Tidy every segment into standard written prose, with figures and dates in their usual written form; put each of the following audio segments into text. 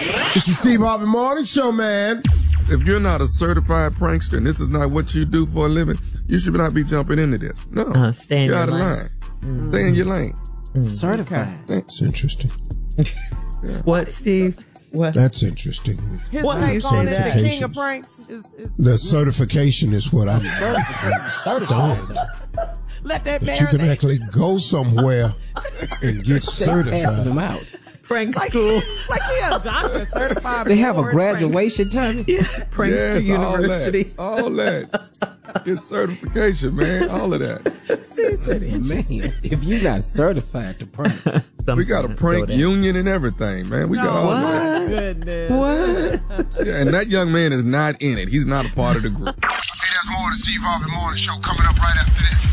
This is Steve Harvey Morning Show, man. If you're not a certified prankster and this is not what you do for a living, you should not be jumping into this. No, stay in you're your out of lane. line. Stay in your lane. Certified. That's interesting. Yeah. What, Steve? What? That's interesting. His What? take on it, the king of Certifications. pranks, is The certification is what I'm studying. let that That you can marinate. actually go somewhere and get Passing them certified. out. Prank school. Like he a doctor certified. They have a before his graduation time. Prankster Yes, University. all that. Get certification, man. All of that. Man, if you're not certified to prank, We got a prank union and everything, man. We got all of that. Goodness. What? Yeah, and that young man is not in it. He's not a part of the group. Hey, that's more of the Steve Harvey Morning Show coming up right after this.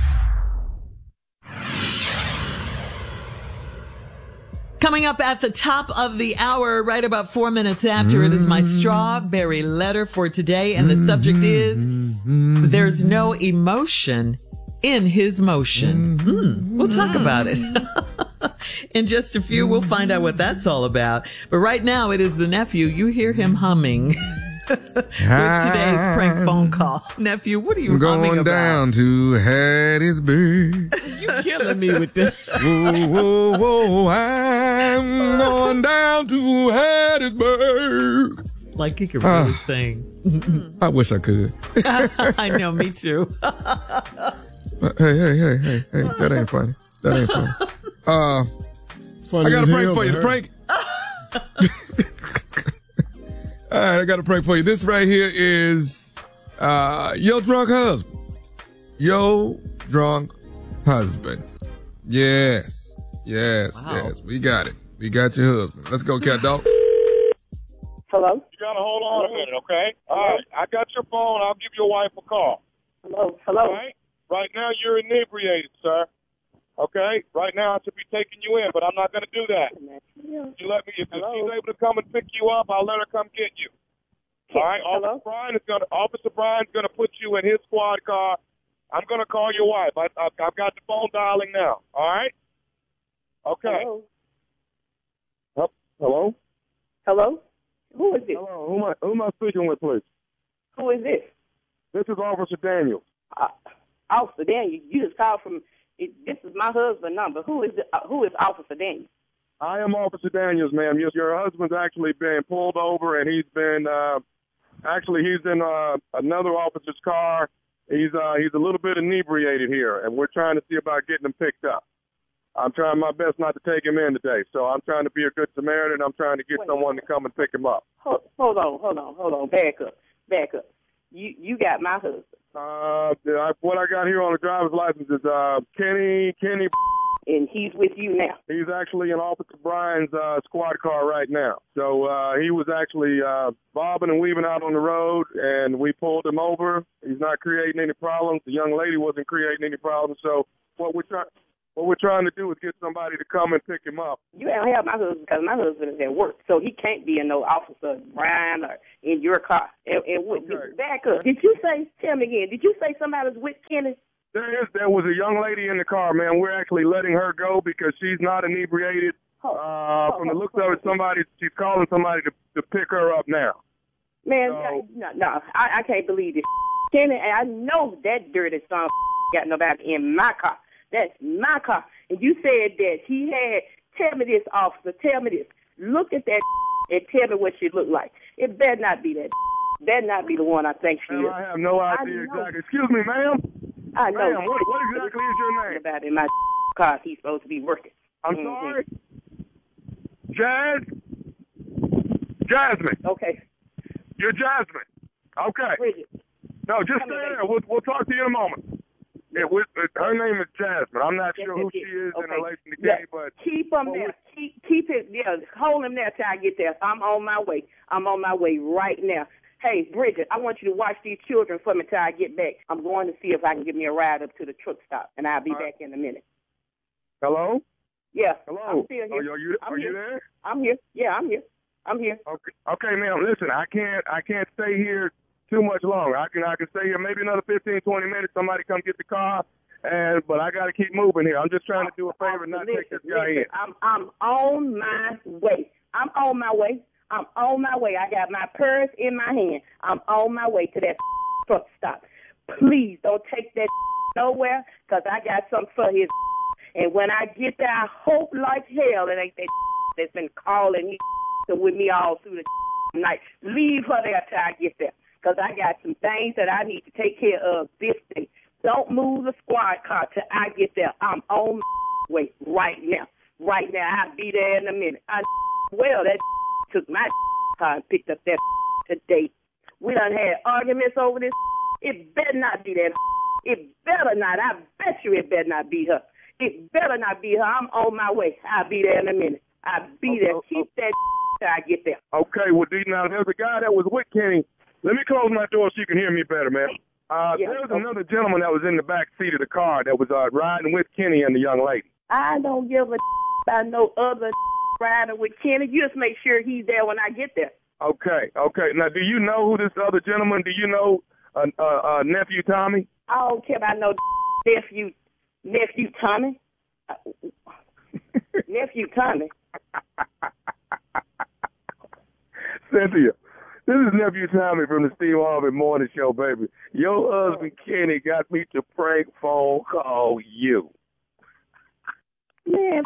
Coming up at the top of the hour, right about 4 minutes after, it is my strawberry letter for today. And the subject is, there's no emotion in his motion. We'll talk about it. In just a few, we'll find out what that's all about. But right now, it is the nephew. You hear him humming with today's prank phone call. Nephew, what are you humming Going about? down to Hattiesburg. You killing me with this. Whoa, whoa, whoa, I'm going down to Hattiesburg. Like he could really sing. I wish I could. I know, me too. Hey, that ain't funny. That ain't funny. Funny I got a as prank hell for you. to The her. prank. All right, I got a prank for you. This right here is your drunk husband. Your drunk husband. Yes. Wow. We got it. We got your husband. Let's go, cat dog. Hello? You gotta hold on a minute, okay? All right, I got your phone. I'll give your wife a call. Hello? All right? Right now, you're inebriated, sir. Okay? Right now, I should be taking you in, but I'm not gonna do that. You let me. If she's able to come and pick you up, I'll let her come get you. All right? Hello? Officer Brian's gonna put you in his squad car. I'm gonna call your wife. I've got the phone dialing now. All right? Okay. Hello? Hello? Who is this? Hello. Who am I speaking with, please? Who is this? This is Officer Daniels. Officer Daniel. You just called from. This is my husband's number. Who is Officer Daniel? I am Officer Daniels, ma'am. Your husband's actually been pulled over, and he's been he's in another officer's car. He's a little bit inebriated here, and we're trying to see about getting him picked up. I'm trying my best not to take him in today, so I'm trying to be a good Samaritan. I'm trying to get someone to come and pick him up. Hold on. Back up. You got my husband. What I got here on the driver's license is Kenny, And he's with you now. He's actually in Officer Brian's squad car right now. So he was actually bobbing and weaving out on the road, and we pulled him over. He's not creating any problems. The young lady wasn't creating any problems. So what we're trying to do is get somebody to come and pick him up. You don't have my husband because my husband is at work, so he can't be in no Officer Brian or in your car. Back up. Tell me again, did you say somebody's with Kenny? There was a young lady in the car, man. We're actually letting her go because she's not inebriated. From the looks of it, she's calling somebody to pick her up now. Man, no, I can't believe this. Kenny, I know that dirty son got nobody in my car. That's my car. And you said that he had, tell me this, officer, tell me this. Look at that and tell me what she looked like. It better not be that. Better not be the one I think she is. I have no idea exactly. Excuse me, ma'am. I know. Ma'am, what exactly is your name? About in my car, he's supposed to be working. I'm sorry? Jasmine. Okay. You're Jasmine. Okay. Bridget. No, just stay there. We'll talk to you in a moment. Yeah, her name is Jasmine. I'm not sure who she is in relation to Kenny, but keep him there. Keep it. Yeah, hold him there till I get there. I'm on my way. I'm on my way right now. Hey, Bridget, I want you to watch these children for me till I get back. I'm going to see if I can get me a ride up to the truck stop, and I'll be back in a minute. Hello? Yeah. Hello? I'm still here. Are you there? I'm here. Yeah, I'm here. Okay, ma'am. Listen, I can't stay here too much longer. I can stay here maybe another 15, 20 minutes. Somebody come get the car, but I got to keep moving here. I'm just trying to do a favor and not take this guy in. I'm on my way. I'm on my way. I'm on my way. I got my purse in my hand. I'm on my way to that truck stop. Please don't take that nowhere, because I got something for his. And when I get there, I hope like hell it ain't that that's been calling me with me all through the night. Leave her there till I get there, because I got some things that I need to take care of this day. Don't move the squad car till I get there. I'm on my way right now. Right now. I'll be there in a minute. Well, that took my car and picked up that today. We done had arguments over this. It better not be that. It better not. I bet you it better not be her. It better not be her. I'm on my way. I'll be there in a minute. I'll be there. Keep that till I get there. Okay, well, D, now there's a guy that was with Kenny. Let me close my door so you can hear me better, man. There's another gentleman that was in the back seat of the car that was riding with Kenny and the young lady. I don't give a about no other riding with Kenny. You just make sure he's there when I get there. Okay. Now, do you know who this other gentleman? Do you know nephew Tommy? I don't care about no nephew Tommy. Nephew Tommy. Cynthia, this is nephew Tommy from the Steve Harvey Morning Show, baby. Your husband Kenny got me to prank phone call you. Man,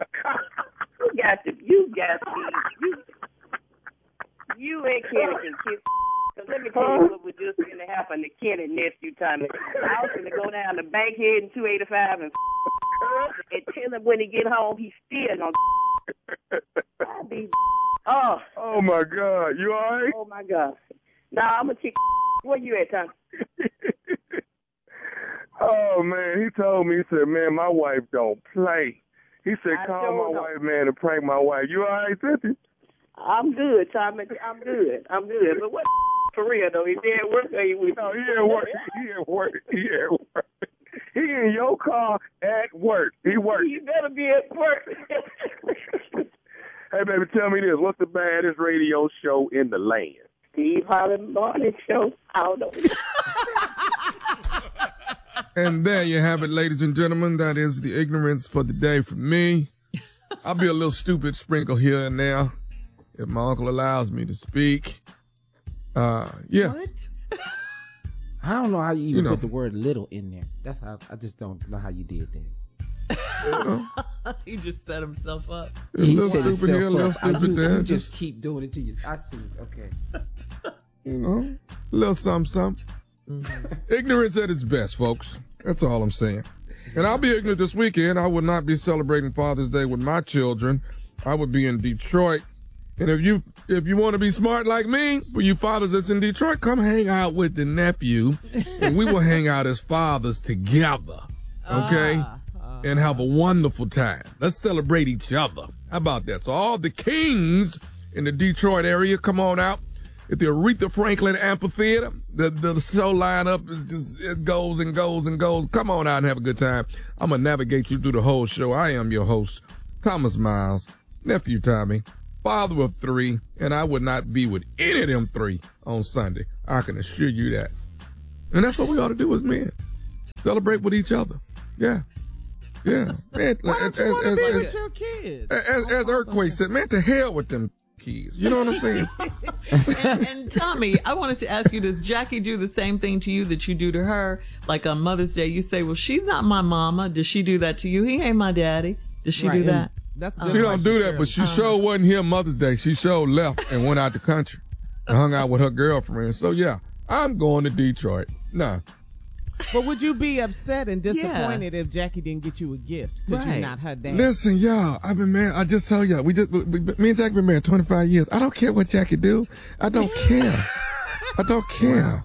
you and Kenny can kiss. So let me tell you what was just going to happen to Kenny nephew Tommy. I was going to go down to Bankhead in 285 and tell him when he get home he's still gonna be. Oh my God, you all right? Oh my God. Nah, I'm gonna kick. Where you at, Tommy? Oh man, he told me, he said, man, my wife don't play. He said, call my wife, man, and prank my wife. You all right, Cynthia? I'm good, Tommy. I'm good. But what for real though? Is he at work or you with? No, he at work. He in your car at work. He works. You better be at work. Hey, baby, tell me this. What's the baddest radio show in the land? Steve Harvey Morning Show. I don't know. And there you have it, ladies and gentlemen. That is the ignorance for the day from me. I'll be a little stupid sprinkle here and there if my uncle allows me to speak. Yeah. What? I don't know how you even put the word little in there. That's how I just don't know how you did that. He just set himself up. A little stupid here, a little stupid there. You just keep doing it to you. I see. Okay. A little something. Mm-hmm. Ignorance at its best, folks. That's all I'm saying. And I'll be ignorant this weekend. I will not be celebrating Father's Day with my children. I would be in Detroit. And if you want to be smart like me, for you fathers that's in Detroit, come hang out with the nephew, and we will hang out as fathers together, okay? And have a wonderful time. Let's celebrate each other. How about that? So all the kings in the Detroit area, come on out at the Aretha Franklin Amphitheater. The show lineup is just, it goes and goes and goes. Come on out and have a good time. I'm going to navigate you through the whole show. I am your host, Thomas Miles, nephew Tommy, father of 3, and I would not be with any of them 3 on Sunday. I can assure you that. And that's what we ought to do as men. Celebrate with each other. Yeah. Yeah. Man, Why don't you want to be with your kids? As Earthquake said, man, to hell with them kids. You know what I'm saying? and Tommy, I wanted to ask you, does Jackie do the same thing to you that you do to her? Like on Mother's Day, you say, well, she's not my mama. Does she do that to you? He ain't my daddy. Does she do that? That's She don't do that, but she sure wasn't here Mother's Day. She sure left and went out the country and hung out with her girlfriend. So, yeah, I'm going to Detroit. Nah. But would you be upset and disappointed if Jackie didn't get you a gift because you're not her dad? Listen, y'all, I've been married. I just told y'all, me and Jackie been married 25 years. I don't care what Jackie do. I don't care. I don't care.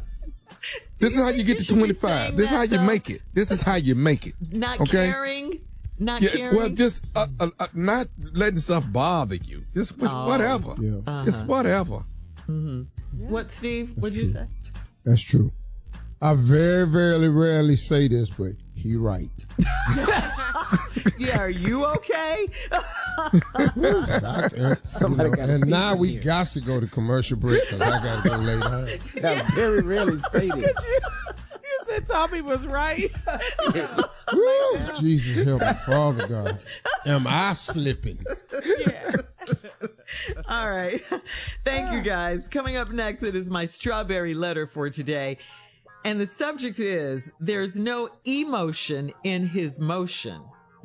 This is how you get to 25. This is how you make it. This is how you make it. Not caring. Not caring. Well, just not letting stuff bother you. Just whatever. Yeah. It's whatever. Mm-hmm. Yeah. What, Steve? What'd you say? That's true. I very, very rarely say this, but he right. Yeah, are you okay? And now we got to go to commercial break because I got to go lay down. I very rarely say this. You said Tommy was right. Woo, Jesus help me, Father God. Am I slipping? Yeah. All right. Thank you, guys. Coming up next, it is my strawberry letter for today. And the subject is, there's no emotion in his motion.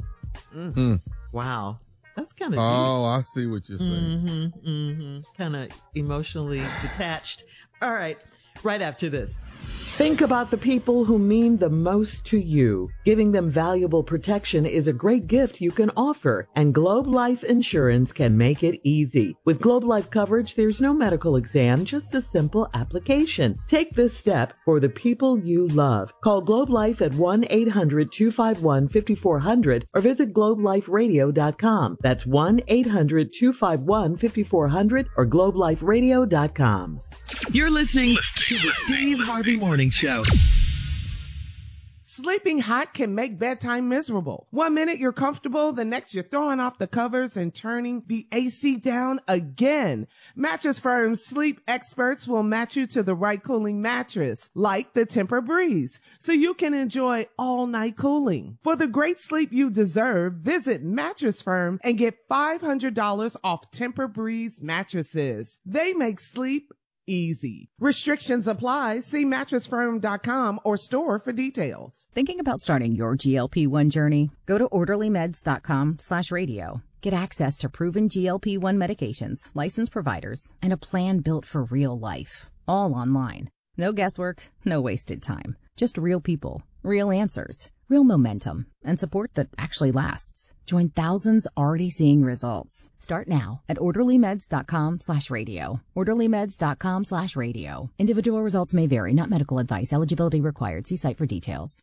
Wow. That's kind of deep. Oh, I see what you're saying. Kind of emotionally detached. All right. Right after this. Think about the people who mean the most to you. Giving them valuable protection is a great gift you can offer, and Globe Life Insurance can make it easy. With Globe Life coverage, there's no medical exam, just a simple application. Take this step for the people you love. Call Globe Life at 1-800-251-5400 or visit globeliferadio.com. That's 1-800-251-5400 or globeliferadio.com. You're listening to the Steve Harvey Morning Show. Sleeping hot can make bedtime miserable. 1 minute you're comfortable, the next you're throwing off the covers and turning the AC down again. Mattress Firm's sleep experts will match you to the right cooling mattress, like the Tempur-Breeze, so you can enjoy all-night cooling. For the great sleep you deserve, visit Mattress Firm and get $500 off Tempur-Breeze mattresses. They make sleep easy. Restrictions apply. See mattressfirm.com or store for details. Thinking about starting your GLP-1 journey? Go to orderlymeds.com/radio. Get access to proven GLP-1 medications, licensed providers, and a plan built for real life. All online. No guesswork, no wasted time. Just real people, real answers, real momentum, and support that actually lasts. Join thousands already seeing results. Start now at orderlymeds.com/radio. orderlymeds.com/radio. Individual results may vary, not medical advice. Eligibility required. See site for details.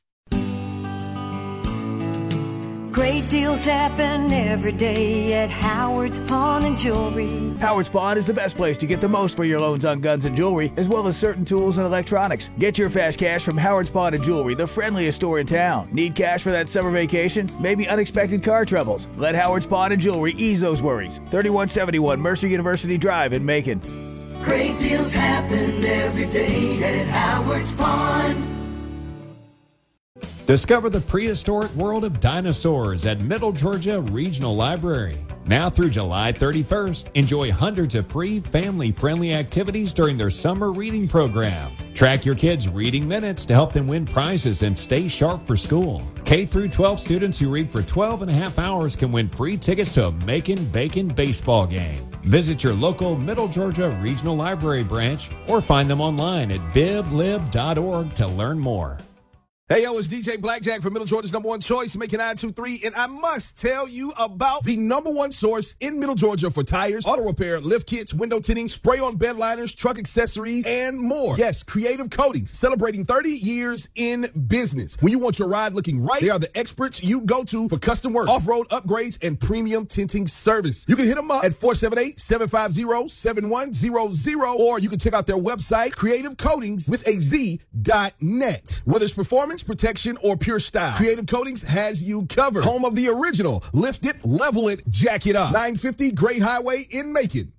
Great deals happen every day at Howard's Pawn and Jewelry. Howard's Pawn is the best place to get the most for your loans on guns and jewelry, as well as certain tools and electronics. Get your fast cash from Howard's Pawn and Jewelry, the friendliest store in town. Need cash for that summer vacation? Maybe unexpected car troubles? Let Howard's Pawn and Jewelry ease those worries. 3171 Mercer University Drive in Macon. Great deals happen every day at Howard's Pawn. Discover the prehistoric world of dinosaurs at Middle Georgia Regional Library. Now through July 31st, enjoy hundreds of free family-friendly activities during their summer reading program. Track your kids' reading minutes to help them win prizes and stay sharp for school. K through 12 students who read for 12 and a half hours can win free tickets to a Macon Bacon baseball game. Visit your local Middle Georgia Regional Library branch or find them online at biblib.org to learn more. Hey, yo, it's DJ Blackjack from Middle Georgia's number one choice, Macon 923, and I must tell you about the number one source in Middle Georgia for tires, auto repair, lift kits, window tinting, spray-on bed liners, truck accessories, and more. Yes, Creative Coatings, celebrating 30 years in business. When you want your ride looking right, they are the experts you go to for custom work, off-road upgrades, and premium tinting service. You can hit them up at 478-750-7100, or you can check out their website, creativecoatingswithaz.net. Whether it's performance, protection, or pure style, Creative Coatings has you covered. Home of the original Lift It, Level It, Jack It Up. 950 Great Highway in Macon.